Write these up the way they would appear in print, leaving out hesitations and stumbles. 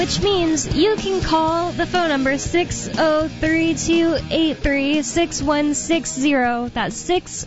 Which means you can call the phone number 603-283-6160. That's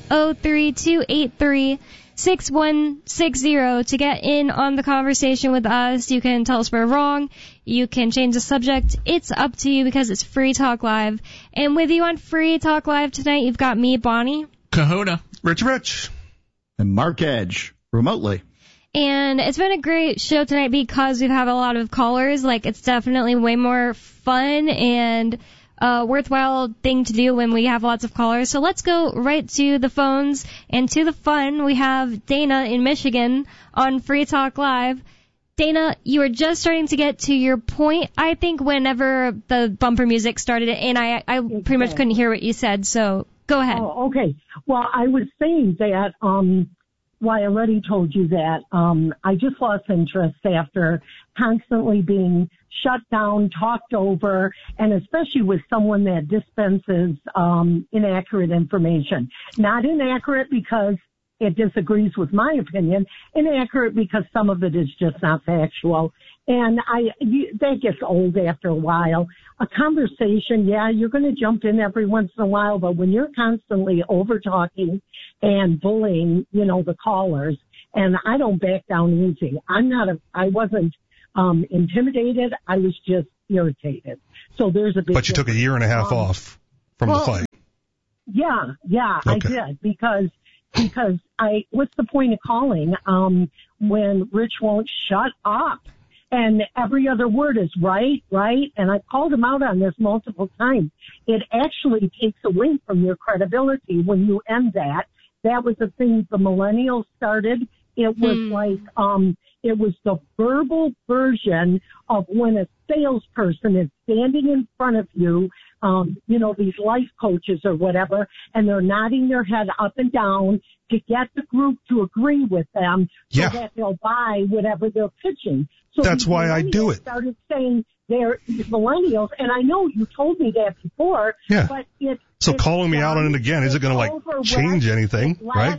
603-283-6160 to get in on the conversation with us. You can tell us we're wrong. You can change the subject. It's up to you because it's Free Talk Live. And with you on Free Talk Live tonight, you've got me, Bonnie. Kahuna. Rich. And Mark Edge, remotely. And it's been a great show tonight because we've had a lot of callers. Like, it's definitely way more fun and worthwhile thing to do when we have lots of callers. So let's go right to the phones and to the fun. We have Dana in Michigan on Free Talk Live. Dana, you were just starting to get to your point, I think, whenever the bumper music started, and I pretty much couldn't hear what you said, so go ahead. Oh, okay. Well, I was saying that, well, I already told you that I just lost interest after constantly being shut down, talked over, and especially with someone that dispenses inaccurate information. Not inaccurate because it disagrees with my opinion, inaccurate because some of it is just not factual. And that gets old after a while. A conversation, yeah, you're going to jump in every once in a while, but when you're constantly over-talking and bullying, the callers, and I don't back down easy. I wasn't intimidated. I was just irritated. So there's a big But you took a year and a half off from the fight. Yeah, okay. I did because what's the point of calling when Rich won't shut up? And every other word is right, and I called him out on this multiple times. It actually takes away from your credibility when you end that. That was the thing the millennials started. It was like, it was the verbal version of when a salesperson is standing in front of you, these life coaches or whatever, and they're nodding their head up and down to get the group to agree with them so that they'll buy whatever they're pitching. So that's why I do it. Started saying they're millennials, and I know you told me that before. Yeah. But so calling me out on it again isn't going to change anything, right?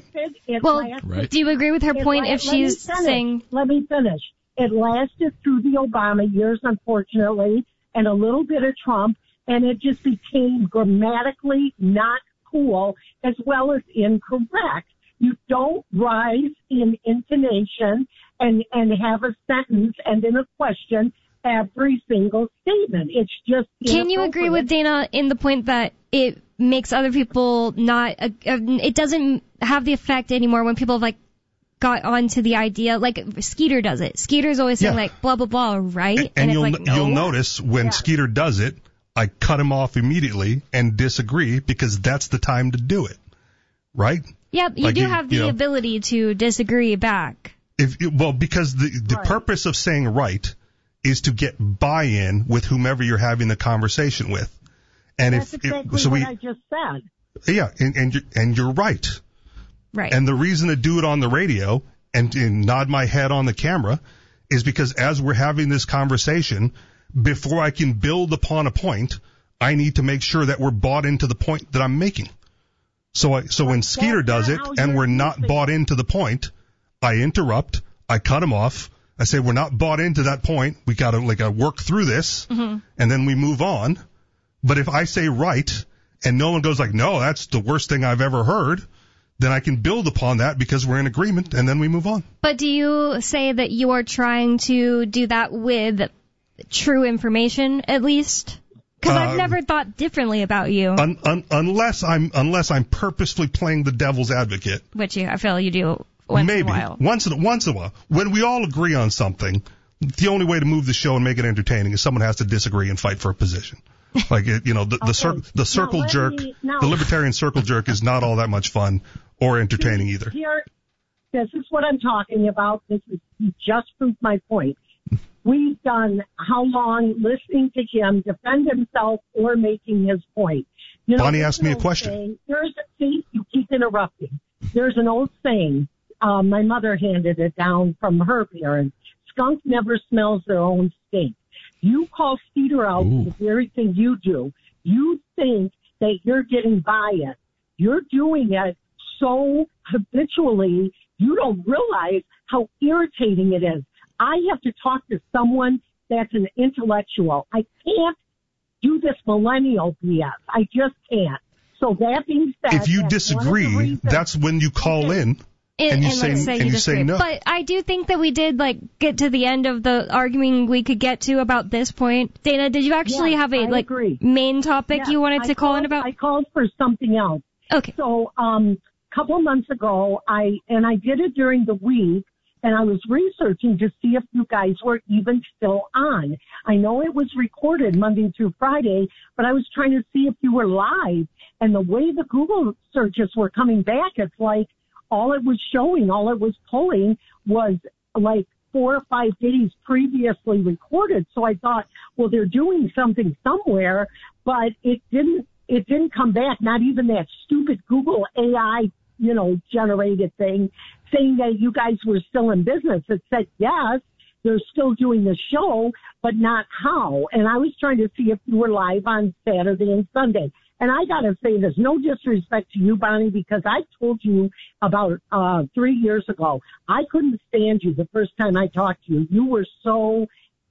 Do you agree with her point if she's saying? Let me finish. It lasted through the Obama years, unfortunately, and a little bit of Trump, and it just became grammatically not cool as well as incorrect. You don't rise in intonation and have a sentence and then a question every single statement. It's just Can you agree with Dana in the point that it makes other people not, it doesn't have the effect anymore when people have got onto the idea, like Skeeter does it. Skeeter's always saying blah, blah, blah, right? And it's you'll notice when Skeeter does it, I cut him off immediately and disagree because that's the time to do it, right? Yep, you do have the ability to disagree back. Because the purpose of saying right is to get buy-in with whomever you're having the conversation with. And that's exactly what I just said. Yeah, and you're right. Right. And the reason to do it on the radio and nod my head on the camera is because as we're having this conversation, before I can build upon a point, I need to make sure that we're bought into the point that I'm making. So when Skeeter does it and we're not bought into the point, I interrupt, I cut him off, I say we're not bought into that point, we gotta work through this, and then we move on. But if I say right, and no one goes no, that's the worst thing I've ever heard, then I can build upon that because we're in agreement, and then we move on. But do you say that you are trying to do that with true information, at least? Because I've never thought differently about you. Unless I'm purposefully playing the devil's advocate. Which I feel you do once in a while. Once in a while. When we all agree on something, the only way to move the show and make it entertaining is someone has to disagree and fight for a position. The circle jerk, the libertarian circle jerk is not all that much fun or entertaining either. This is what I'm talking about. This is just proved my point. We've done how long listening to him defend himself or making his point. Bonnie asked me a question. You keep interrupting. There's an old saying. My mother handed it down from her parents. Skunk never smells their own stink. You call Skeeter out for the very thing you do. You think that you're getting by it. You're doing it so habitually, you don't realize how irritating it is. I have to talk to someone that's an intellectual. I can't do this millennial BS. I just can't. So that being said, if you disagree, that's when you call in. And you say no. But I do think that we did get to the end of the arguing we could get to about this point. Dana, did you actually have a main topic you wanted to call in about? I called for something else. Okay. So couple of months ago, I did it during the week, and I was researching to see if you guys were even still on. I know it was recorded Monday through Friday, but I was trying to see if you were live. And the way the Google searches were coming back, it's like all it was showing, all it was pulling was 4 or 5 days previously recorded. So I thought, well, they're doing something somewhere, but it didn't come back, not even that stupid Google AI, generated thing saying that you guys were still in business. It said, yes, they're still doing the show, but not how. And I was trying to see if you were live on Saturday and Sunday. And I got to say this, no disrespect to you, Bonnie, because I told you about 3 years ago, I couldn't stand you the first time I talked to you. You were so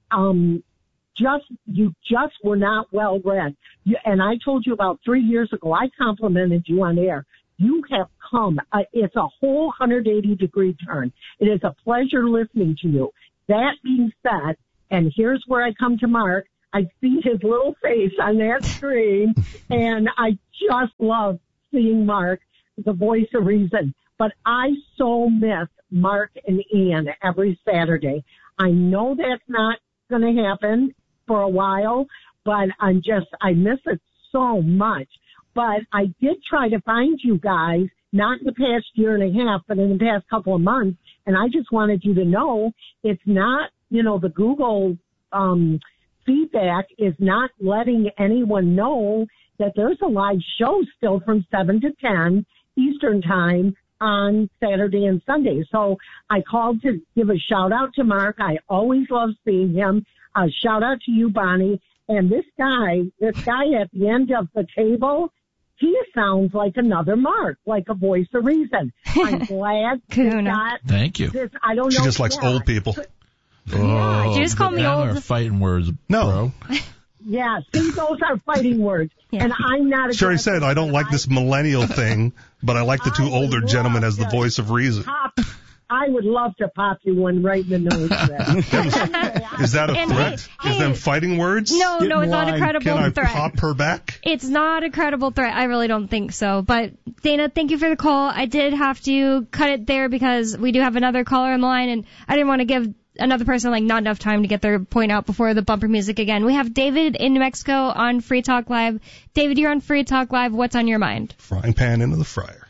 you just were not well read. And I told you about 3 years ago, I complimented you on air. You have come. It's a whole 180-degree turn. It is a pleasure listening to you. That being said, and here's where I come to Mark, I see his little face on that screen, and I just love seeing Mark, the voice of reason. But I so miss Mark and Ian every Saturday. I know that's not going to happen for a while, but I miss it so much. But I did try to find you guys, not in the past year and a half, but in the past couple of months, and I just wanted you to know it's not, the Google feedback is not letting anyone know that there's a live show still from 7 to 10 Eastern time on Saturday and Sunday. So I called to give a shout out to Mark. I always love seeing him. A shout out to you, Bonnie. And this guy at the end of the table, he sounds like another Mark, like a voice of reason. I'm glad that. Thank you. I don't know. She just likes old people. Yeah, you just call me old. Are fighting words, no. Bro. Yeah, see, those are fighting words. Yeah. And I'm not. Sure, he said, I don't like this millennial thing, but I like the two older gentlemen as the voice of reason. I would love to pop you one right in the nose. Is that a threat? Is them fighting words? No, it's not a credible threat. Can I pop her back? It's not a credible threat. I really don't think so. But, Dana, thank you for the call. I did have to cut it there because we do have another caller on the line, and I didn't want to give another person not enough time to get their point out before the bumper music again. We have David in New Mexico on Free Talk Live. David, you're on Free Talk Live. What's on your mind? Frying pan into the fryer.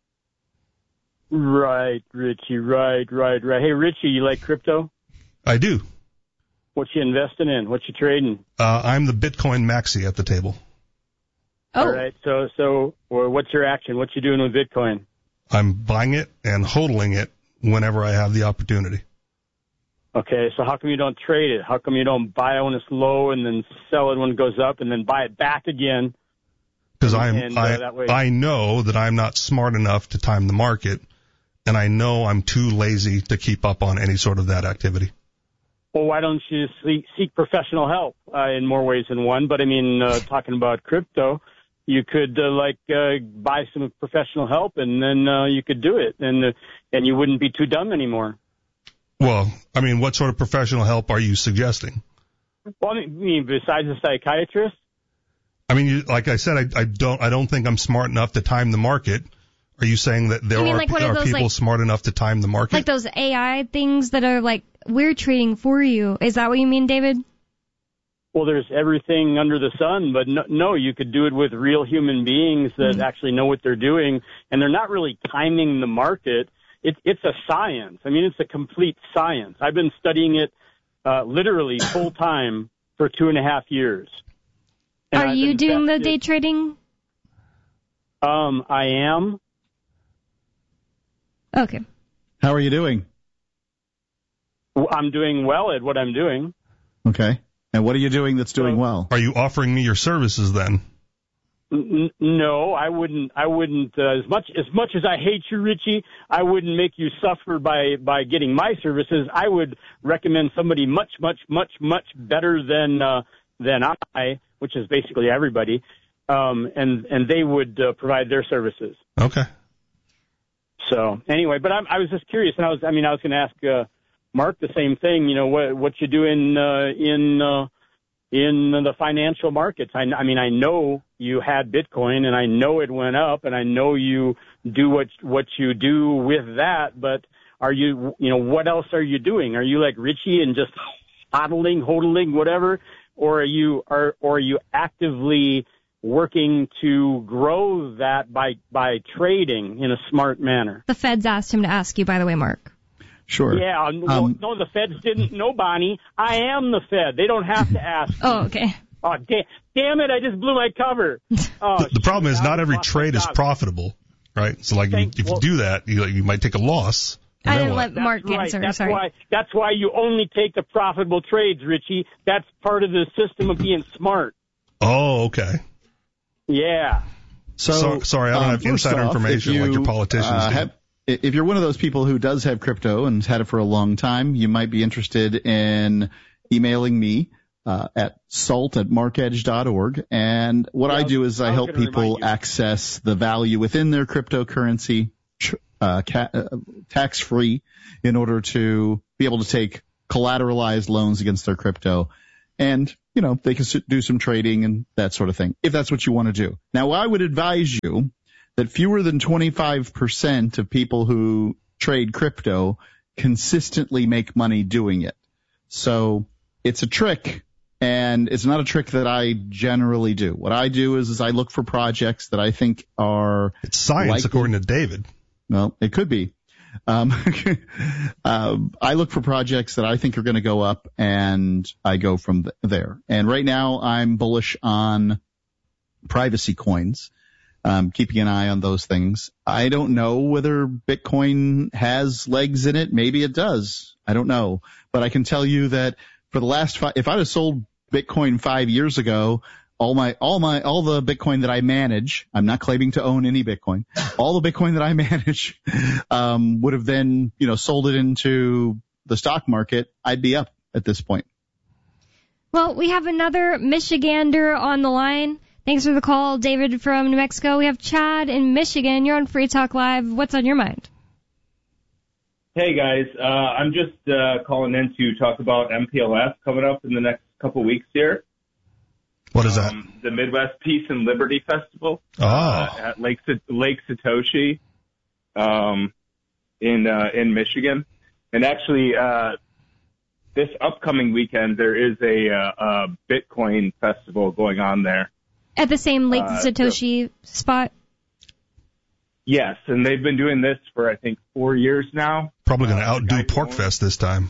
Right, Richie, right. Hey, Richie, you like crypto? I do. What you investing in? What you trading? I'm the Bitcoin maxi at the table. Oh. All right, so what's your action? What you doing with Bitcoin? I'm buying it and hodling it whenever I have the opportunity. Okay, so how come you don't trade it? How come you don't buy it when it's low and then sell it when it goes up and then buy it back again? Because I know that I'm not smart enough to time the market, and I know I'm too lazy to keep up on any sort of that activity. Well, why don't you seek professional help in more ways than one? But, I mean, talking about crypto, you could, buy some professional help, and then you could do it, and you wouldn't be too dumb anymore. Well, I mean, what sort of professional help are you suggesting? Well, I mean, besides a psychiatrist? I mean, like I said, I don't think I'm smart enough to time the market. Are you saying that there are people smart enough to time the market? Like those AI things that are we're trading for you. Is that what you mean, David? Well, there's everything under the sun, but no, you could do it with real human beings that actually know what they're doing, and they're not really timing the market. It's a science. I mean, it's a complete science. I've been studying it literally full time for 2.5 years. And are you doing the day trading? I am. Okay. How are you doing? I'm doing well at what I'm doing. Okay. And what are you doing that's doing well? Are you offering me your services then? No, I wouldn't. As much as I hate you, Richie, I wouldn't make you suffer by getting my services. I would recommend somebody much better than I, which is basically everybody, and they would provide their services. Okay. So anyway, but I was just curious, and I was going to ask Mark the same thing. You know, what you do in the financial markets. I know you had Bitcoin, and I know it went up, and I know you do what you do with that. But are you what else are you doing? Are you like Richie and just hodling, whatever, or are you actively working to grow that by trading in a smart manner? The Feds asked him to ask you, by the way, Mark. Sure. Yeah, no, the Feds didn't know, Bonnie. I am the Fed. They don't have to ask. Oh, okay. Oh, damn it, I just blew my cover. The problem is not every trade is profitable, right? So, like, if you do that, you might take a loss. I didn't let Mark answer. That's why you only take the profitable trades, Richie. That's part of the system of being smart. Oh, okay. Yeah. So sorry, I don't have insider information like your politicians do. If you're one of those people who does have crypto and has had it for a long time, you might be interested in emailing me at salt@markedge.org. And what I do is I help people access the value within their cryptocurrency tax-free in order to be able to take collateralized loans against their crypto. And, they can do some trading and that sort of thing, if that's what you want to do. Now, I would advise you that fewer than 25% of people who trade crypto consistently make money doing it. So it's a trick, and it's not a trick that I generally do. What I do is I look for projects that I think are... It's science, according to David. Well, it could be. I look for projects that I think are going to go up, and I go from there. And right now I'm bullish on privacy coins. Keeping an eye on those things. I don't know whether Bitcoin has legs in it. Maybe it does. I don't know. But I can tell you that for the last if I'd have sold Bitcoin 5 years ago, all the Bitcoin that I manage, I'm not claiming to own any Bitcoin, all the Bitcoin that I manage, would have then, sold it into the stock market. I'd be up at this point. Well, we have another Michigander on the line. Thanks for the call, David from New Mexico. We have Chad in Michigan. You're on Free Talk Live. What's on your mind? Hey, guys. I'm just calling in to talk about MPLS coming up in the next couple weeks here. What is that? The Midwest Peace and Liberty Festival at Lake Satoshi in Michigan. And actually, this upcoming weekend, there is a Bitcoin festival going on there. At the same Lake Satoshi spot? Yes, and they've been doing this for, I think, 4 years now. Probably going to outdo PorcFest this time.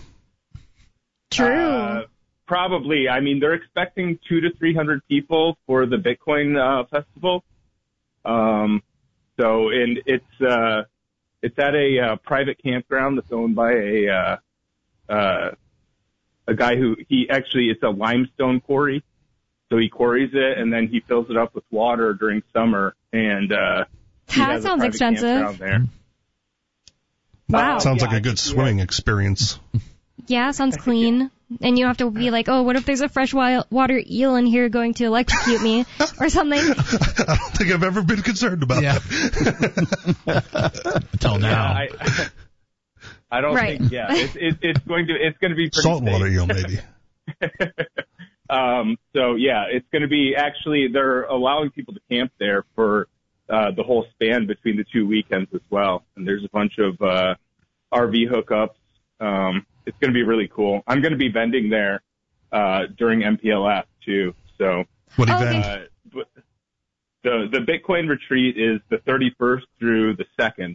True. Probably. I mean, they're expecting 200 to 300 people for the Bitcoin festival. And it's at a private campground that's owned by a guy who it's a limestone quarry. So he quarries it, and then he fills it up with water during summer, and that sounds expensive. There. Wow. Sounds like a good swimming experience. Yeah, sounds clean. And you have to be like, oh, what if there's a freshwater eel in here going to electrocute me or something? I don't think I've ever been concerned about that. Until now. Yeah, I don't think. Yeah, it's going to be pretty saltwater safe. eel maybe. So yeah, it's going to be they're allowing people to camp there for the whole span between the 2 weekends as well. And there's a bunch of RV hookups. It's going to be really cool. I'm going to be vending there during MPLS too. So what event? The Bitcoin retreat is the 31st through the 2nd.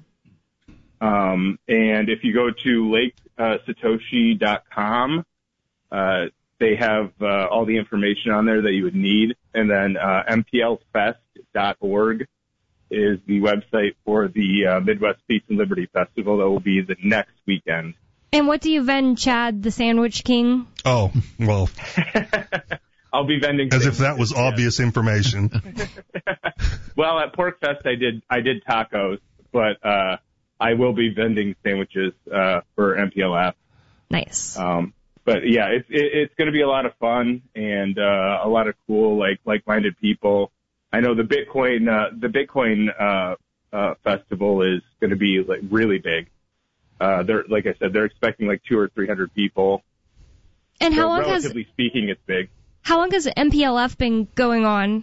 And if you go to lakesatoshi.com, they have all the information on there that you would need. And then mplfest.org is the website for the Midwest Peace and Liberty Festival that will be the next weekend. And what do you vend, Chad, the Sandwich King? Oh, well. I'll be vending. As if that was obvious information. Well, at PorcFest I did tacos, but I will be vending sandwiches for MPLF. Nice. But yeah, it's going to be a lot of fun and a lot of cool like-minded people. I know the Bitcoin festival is going to be like really big. They're, like I said, they're expecting like 200 or 300 people. And so how long relatively speaking, it's big. How long has MPLF been going on?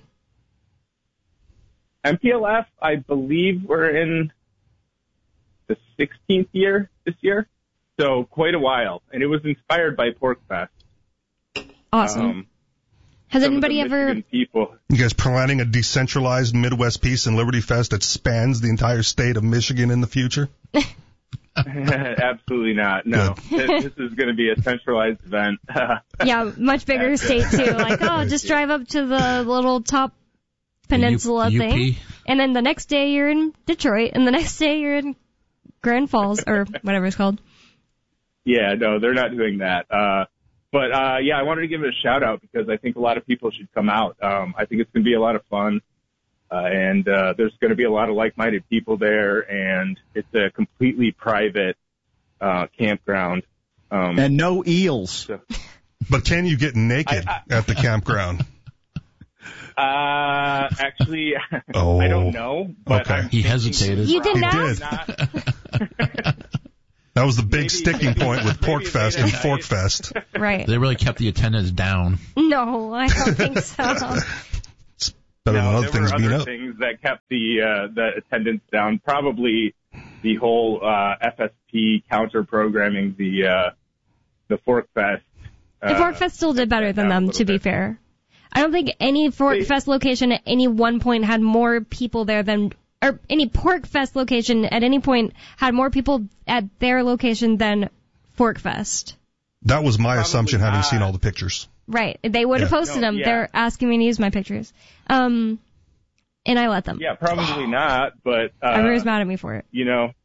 MPLF, I believe we're in the 16th year this year, so quite a while. And it was inspired by PorcFest. Awesome. Has anybody ever... You guys planning a decentralized Midwest Peace and Liberty Fest that spans the entire state of Michigan in the future? Absolutely not. No. This is going to be a centralized event. Yeah, much bigger state, too. Like, just drive up to the little top peninsula thing. And then the next day you're in Detroit, and the next day you're in Grand Falls, or whatever it's called. Yeah, no, they're not doing that. But I wanted to give it a shout out because I think a lot of people should come out. I think it's going to be a lot of fun. And there's going to be a lot of like-minded people there, and it's a completely private campground. And no eels. So. But can you get naked at the campground? Actually, I don't know. But okay. He hesitated. You didn't ask? That was the big sticking point with PorcFest and ForkFest. Right. They really kept the attendance down. No, I don't think so. Better than other there were things being other up. things that kept the attendance down. Probably the whole FSP counter programming the ForkFest. The ForkFest still did better than them, to be fair. I don't think any ForkFest location at any one point had more people there than, or any PorcFest location at any point had more people at their location than ForkFest. That was my Probably assumption, having not. seen all the pictures. Right. They would have posted them. yeah. They're asking me to use my pictures. And I let them. Yeah, probably not, but Everybody's mad at me for it. Jay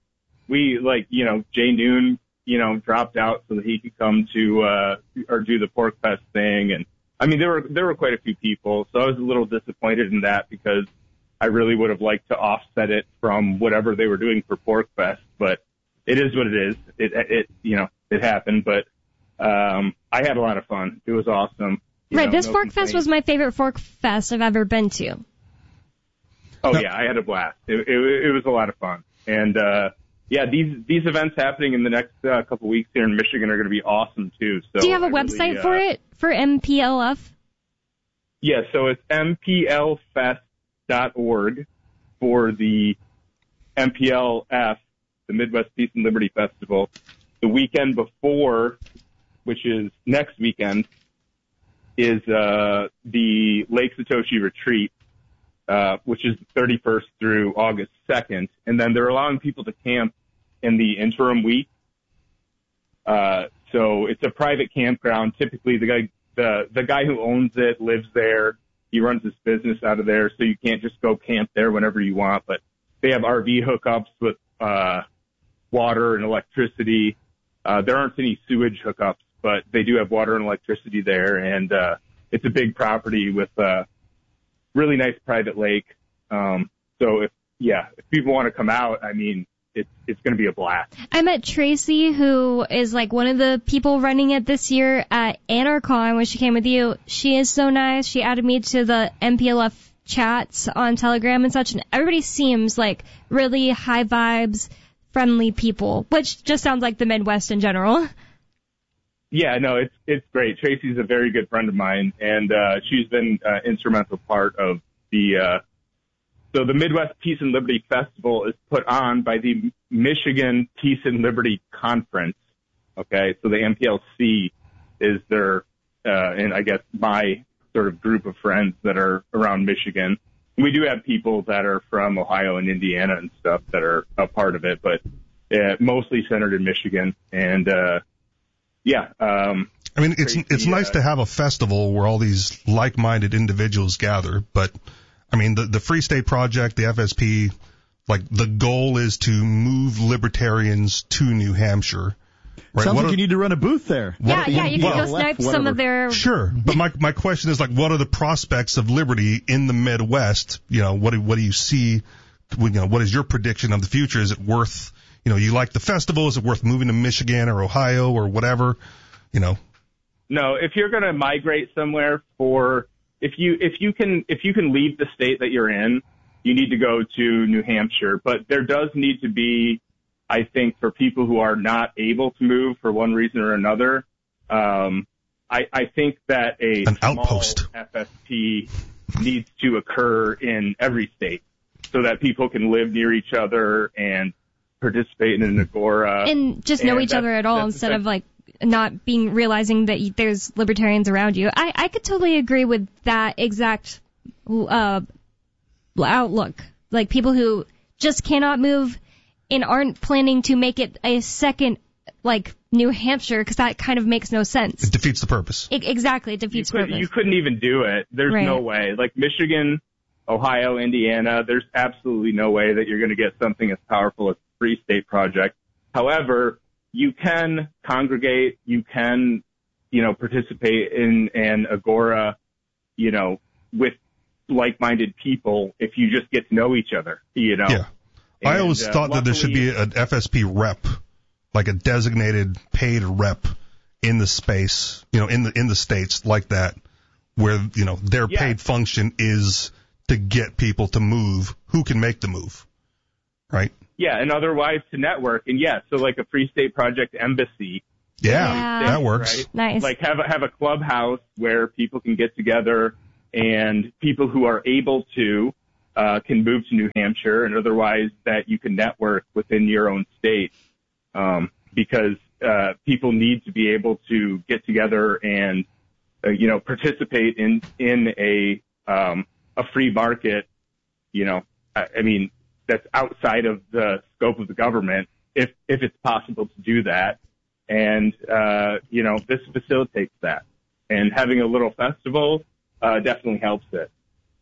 Noon, dropped out so that he could come to or do the PorcFest thing, and I mean there were quite a few people, so I was a little disappointed in that because I really would have liked to offset it from whatever they were doing for PorcFest, but it is what it is. It happened, but I had a lot of fun. It was awesome. This ForkFest was my favorite ForkFest I've ever been to. Oh yeah, I had a blast. It was a lot of fun, and these events happening in the next couple weeks here in Michigan are going to be awesome too. So do you have a website for it, for MPLF? Yeah, so it's mplfest.org for the MPLF, the Midwest Peace and Liberty Festival. The weekend before, which is next weekend, is the Lake Satoshi Retreat, which is the 31st through August 2nd. And then they're allowing people to camp in the interim week. So it's a private campground. Typically the guy who owns it lives there. He runs his business out of there, so you can't just go camp there whenever you want. But they have RV hookups with water and electricity. There aren't any sewage hookups, but they do have water and electricity there. And it's a big property with really nice private lake. So if people want to come out, I mean, it's going to be a blast. I met Tracy, who is like one of the people running it this year at Anarchon when she came with you. She is so nice. She added me to the MPLF chats on Telegram and such, and everybody seems like really high vibes, friendly people, which just sounds like the Midwest in general. Yeah, no, it's great. Tracy's a very good friend of mine, and she's been instrumental part of the so the Midwest Peace and Liberty Festival is put on by the Michigan Peace and Liberty Conference. Okay, so the MPLC is their and I guess my sort of group of friends that are around Michigan. We do have people that are from Ohio and Indiana and stuff that are a part of it, but mostly centered in Michigan. And I mean, it's nice to have a festival where all these like-minded individuals gather, but I mean, the Free State Project, the FSP, like the goal is to move libertarians to New Hampshire. Right? Sounds like you need to run a booth there. Yeah, you can go snipe some of their... Sure, but my question is, like, what are the prospects of liberty in the Midwest? What do you see? What is your prediction of the future? Is it worth, you like the festival? Is it worth moving to Michigan or Ohio or whatever? No, if you're going to migrate somewhere if you can leave the state that you're in, you need to go to New Hampshire. But there does need to be, I think, for people who are not able to move for one reason or another, I think that an outpost FSP needs to occur in every state so that people can live near each other and participate in an agora. And just know each other at all instead of like not realizing that there's libertarians around you. I could totally agree with that exact outlook. Like people who just cannot move and aren't planning to make it a second, like, New Hampshire, because that kind of makes no sense. It defeats the purpose. Exactly, it defeats the purpose. You couldn't even do it. There's no way. Like Michigan, Ohio, Indiana, there's absolutely no way that you're going to get something as powerful as the Free State Project. However, you can congregate, you can, participate in an agora, with like-minded people if you just get to know each other, Yeah. I always thought that there should be an FSP rep, like a designated paid rep in the space, in the states like that, where, their paid function is to get people to move who can make the move, right? Yeah, and otherwise to network. And so like a Free State Project embassy. Yeah, that works. Right? Nice. Like have a clubhouse where people can get together and people who are able to can move to New Hampshire, and otherwise that you can network within your own state, because people need to be able to get together and participate in a free market. I mean, that's outside of the scope of the government, if it's possible to do that, and this facilitates that, and having a little festival definitely helps it.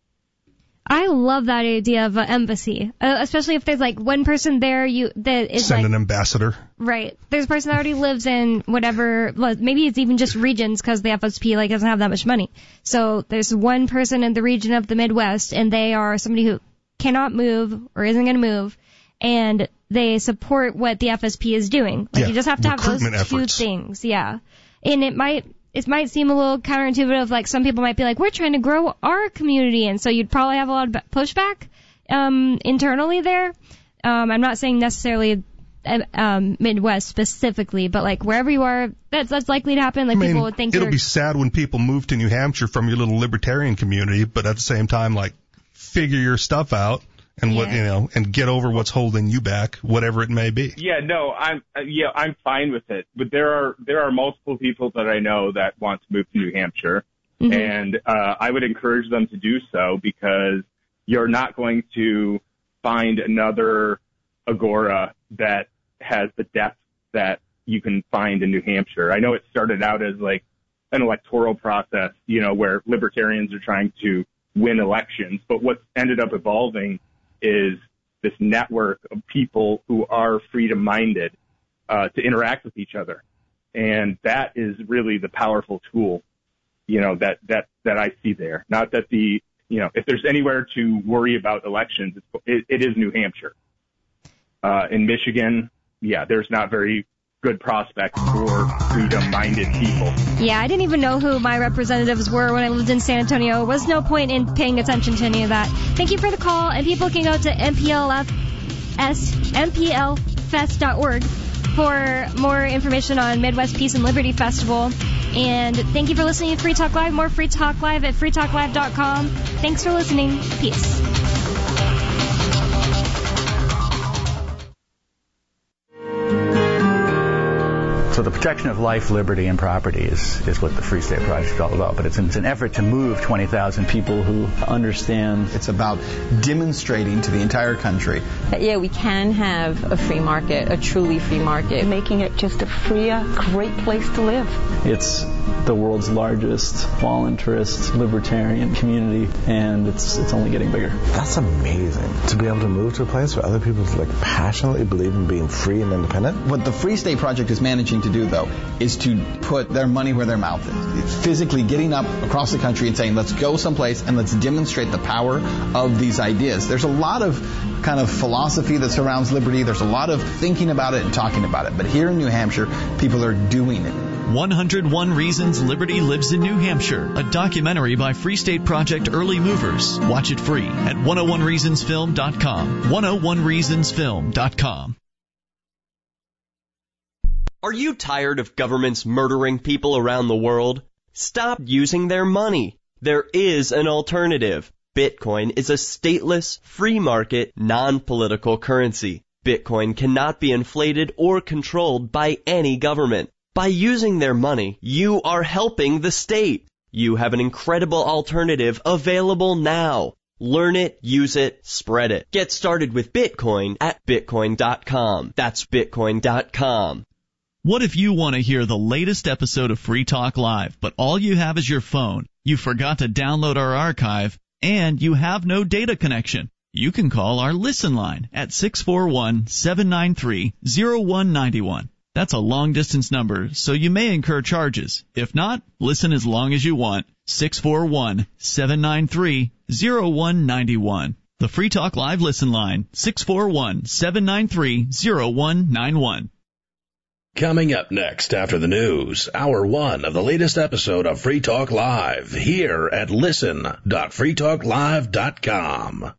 I love that idea of an embassy, especially if there's like one person there that is send an ambassador. Right. There's a person that already lives in whatever, maybe it's even just regions because the FSP doesn't have that much money. So there's one person in the region of the Midwest, and they are somebody who cannot move or isn't going to move, and they support what the FSP is doing. You just have to have those two things. Yeah. And it might seem a little counterintuitive, like some people might be like, we're trying to grow our community, and so you'd probably have a lot of pushback internally there. I'm not saying necessarily Midwest specifically, but like wherever you are, that's likely to happen. Like people would think it'll be sad when people move to New Hampshire from your little libertarian community, but at the same time, like, figure your stuff out and and get over what's holding you back, whatever it may be. Yeah, no, I'm fine with it. But there are multiple people that I know that want to move to New Hampshire, and I would encourage them to do so, because you're not going to find another agora that has the depth that you can find in New Hampshire. I know it started out as like an electoral process, where libertarians are trying to win elections, but what's ended up evolving is this network of people who are freedom-minded to interact with each other. And that is really the powerful tool, that I see there. Not that if there's anywhere to worry about elections, it is New Hampshire. In Michigan, there's not very good prospects for freedom-minded people. Yeah, I didn't even know who my representatives were when I lived in San Antonio. There was no point in paying attention to any of that. Thank you for the call, and people can go to mplfest.org for more information on Midwest Peace and Liberty Festival. And thank you for listening to Free Talk Live. More Free Talk Live at freetalklive.com. Thanks for listening. Peace. So the protection of life, liberty, and property is what the Free State Project is all about. But it's an effort to move 20,000 people who understand. It's about demonstrating to the entire country. Yeah, we can have a free market, a truly free market. Making it just a freer, great place to live. It's the world's largest voluntarist libertarian community, and it's only getting bigger. That's amazing, to be able to move to a place where other people passionately believe in being free and independent. What the Free State Project is managing to do, though, is to put their money where their mouth is. It's physically getting up across the country and saying, let's go someplace and let's demonstrate the power of these ideas. There's a lot of kind of philosophy that surrounds liberty. There's a lot of thinking about it and talking about it. But here in New Hampshire, people are doing it. 101 Reasons Liberty Lives in New Hampshire, a documentary by Free State Project Early Movers. Watch it free at 101reasonsfilm.com. 101reasonsfilm.com. Are you tired of governments murdering people around the world? Stop using their money. There is an alternative. Bitcoin is a stateless, free market, non-political currency. Bitcoin cannot be inflated or controlled by any government. By using their money, you are helping the state. You have an incredible alternative available now. Learn it, use it, spread it. Get started with Bitcoin at Bitcoin.com. That's Bitcoin.com. What if you want to hear the latest episode of Free Talk Live, but all you have is your phone, you forgot to download our archive, and you have no data connection? You can call our Listen line at 641-793-0191. That's a long-distance number, so you may incur charges. If not, listen as long as you want. 641-793-0191. The Free Talk Live Listen line, 641-793-0191. Coming up next after the news, Hour 1 of the latest episode of Free Talk Live, here at listen.freetalklive.com.